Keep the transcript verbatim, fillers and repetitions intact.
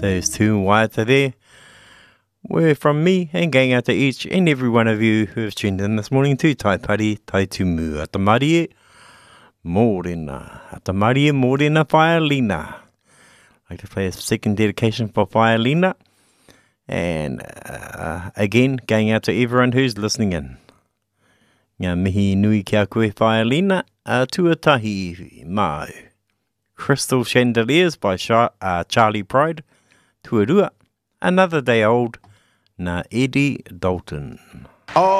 Those two waiata there were from me and going out to each and every one of you who have tuned in this morning to Tai Pari Tai Tumu at the Marie Morena. At the Marie Morena Whaelina. I'd like to play a second dedication for Whaelina. And uh, again, going out to everyone who's listening in. Ngā mihi nui kia koe Whaelina, a tuatahi mau. Crystal Chandeliers by Char- uh, Charlie Pride. Tuarua, Another Day Old, na Eddie Dalton. Oh.